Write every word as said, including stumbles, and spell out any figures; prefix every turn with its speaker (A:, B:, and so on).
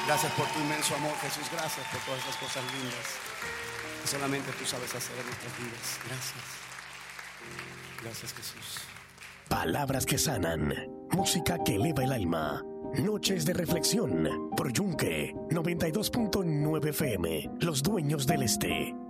A: Gracias por tu inmenso amor, Jesús. Gracias por todas esas cosas lindas que solamente tú sabes hacer en nuestras vidas. Gracias. Gracias, Jesús.
B: Palabras que sanan. Música que eleva el alma. Noches de reflexión por Yunque noventa y dos punto nueve F M. Los dueños del este.